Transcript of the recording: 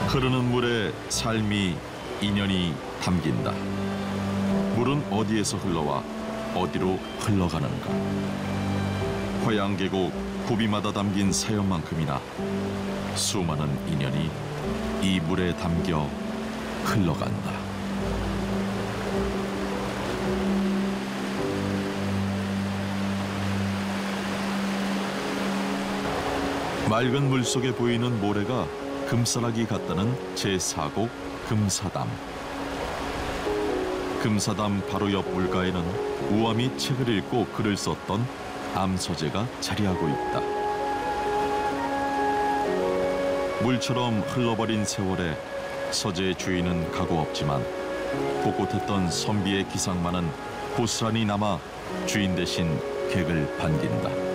흐르는 물에 삶이 인연이 담긴다. 물은 어디에서 흘러와 어디로 흘러가는가. 화양계곡 구비마다 담긴 사연만큼이나 수많은 인연이 이 물에 담겨 흘러간다. 맑은 물속에 보이는 모래가 금싸라기 같다는 제4곡 금사담. 금사담 바로 옆 물가에는 우암이 책을 읽고 글을 썼던 암서재가 자리하고 있다. 물처럼 흘러버린 세월에 서재의 주인은 가고 없지만 곳곳했던 선비의 기상만은 고스란히 남아 주인 대신 객을 반긴다.